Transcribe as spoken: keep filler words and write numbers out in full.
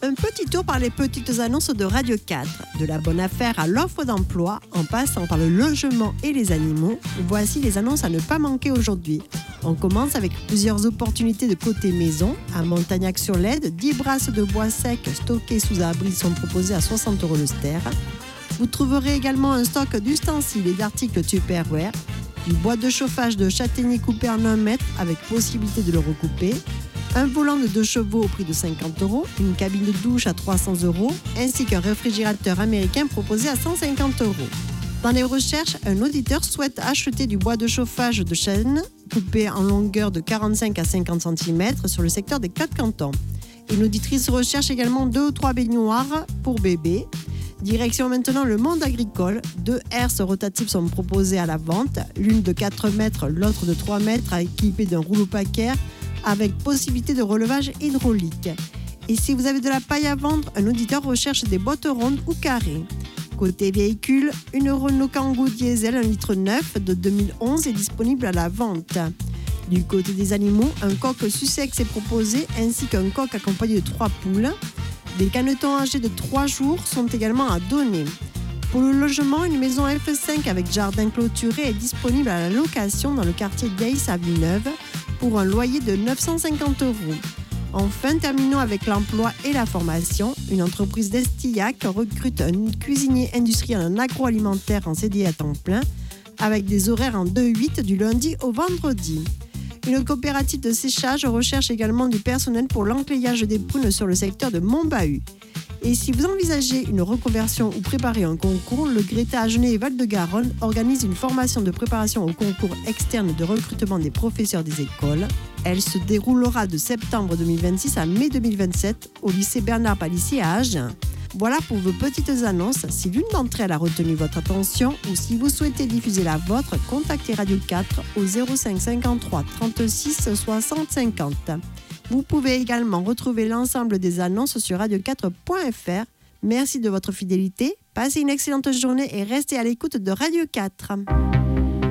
Un petit tour par les petites annonces de Radio quatre. De la bonne affaire à l'offre d'emploi, en passant par le logement et les animaux, voici les annonces à ne pas manquer aujourd'hui. On commence avec plusieurs opportunités de côté maison. À Montagnac-sur-Lède, dix brasses de bois sec stockées sous abri sont proposées à soixante euros le ster. Vous trouverez également un stock d'ustensiles et d'articles Tupperware, du bois de chauffage de châtaignier coupé en un mètre avec possibilité de le recouper, un volant de deux chevaux au prix de cinquante euros, une cabine de douche à trois cents euros, ainsi qu'un réfrigérateur américain proposé à cent cinquante euros. Dans les recherches, un auditeur souhaite acheter du bois de chauffage de chêne coupé en longueur de quarante-cinq à cinquante centimètres sur le secteur des quatre cantons. Une auditrice recherche également deux ou trois baignoires pour bébés. Direction maintenant le monde agricole. Deux herses rotatives sont proposées à la vente, l'une de quatre mètres, l'autre de trois mètres, équipée d'un rouleau paquet avec possibilité de relevage hydraulique. Et si vous avez de la paille à vendre, un auditeur recherche des boîtes rondes ou carrées. Côté véhicule, une Renault Kangoo diesel un litre neuf de deux mille onze est disponible à la vente. Du côté des animaux, un coq Sussex est proposé ainsi qu'un coq accompagné de trois poules. Des canetons âgés de trois jours sont également à donner. Pour le logement, une maison F cinq avec jardin clôturé est disponible à la location dans le quartier d'Aïs à Villeneuve pour un loyer de neuf cent cinquante euros. Enfin, terminons avec l'emploi et la formation. Une entreprise d'Estillac recrute un cuisinier industriel en agroalimentaire en C D I à temps plein avec des horaires en deux huit du lundi au vendredi. Une coopérative de séchage recherche également du personnel pour l'enclayage des prunes sur le secteur de Montbahut. Et si vous envisagez une reconversion ou préparez un concours, le Greta Agenais et Val-de-Garonne organise une formation de préparation au concours externe de recrutement des professeurs des écoles. Elle se déroulera de septembre deux mille vingt-six à mai deux mille vingt-sept au lycée Bernard Palissy à Agen. Voilà pour vos petites annonces. Si l'une d'entre elles a retenu votre attention ou si vous souhaitez diffuser la vôtre, contactez Radio quatre au zéro cinq cinquante-trois trente-six soixante cinquante. Vous pouvez également retrouver l'ensemble des annonces sur radio quatre point f r. Merci de votre fidélité, passez une excellente journée et restez à l'écoute de Radio quatre.